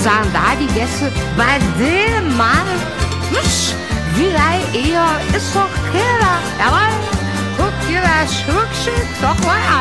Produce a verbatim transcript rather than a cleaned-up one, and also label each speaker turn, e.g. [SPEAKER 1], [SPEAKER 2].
[SPEAKER 1] sagen da die Gäste, bei dem Mann, Mensch, wie der eher ist doch Killer. Jawohl, guck dir das Rückschick doch mal